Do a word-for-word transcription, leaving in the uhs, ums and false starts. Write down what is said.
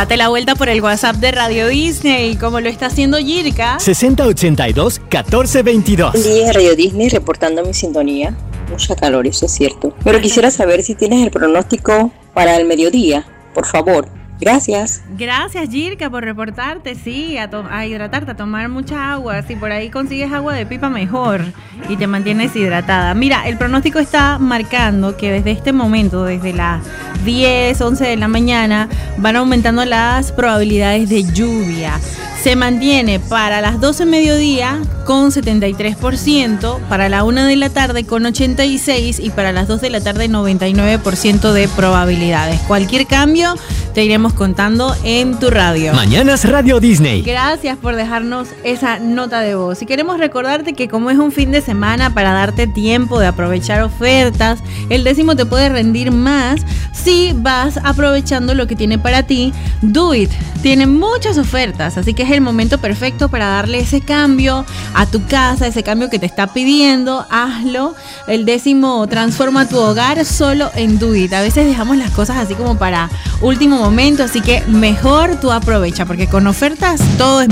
Date la vuelta por el WhatsApp de Radio Disney, como lo está haciendo Yirka. sesenta ochenta y dos, catorce veintidós. Buen día, Radio Disney, reportando mi sintonía. Mucha calor, eso es cierto. Pero quisiera saber si tienes el pronóstico para el mediodía, por favor. Gracias. Gracias, Yirka, por reportarte. Sí, a, to- a hidratarte, a tomar mucha agua. Si por ahí consigues agua de pipa, mejor. Y te mantienes hidratada. Mira, el pronóstico está marcando que desde este momento, desde las diez, once de la mañana, van aumentando las probabilidades de lluvia. Se mantiene para las doce mediodía con setenta y tres por ciento, para la una de la tarde con ochenta y seis por ciento y para las dos de la tarde noventa y nueve por ciento de probabilidades. Cualquier cambio te iremos contando en tu radio. Mañanas Radio Disney. Gracias por dejarnos esa nota de voz. Y queremos recordarte que como es un fin de semana para darte tiempo de aprovechar ofertas, el décimo te puede rendir más si vas aprovechando lo que tiene para ti Do It. Tiene muchas ofertas, así que es el momento perfecto para darle ese cambio a tu casa, ese cambio que te está pidiendo. Hazlo. El décimo transforma tu hogar solo en Do It. A veces dejamos las cosas así como para último momento, así que mejor tú aprovecha, porque con ofertas todo es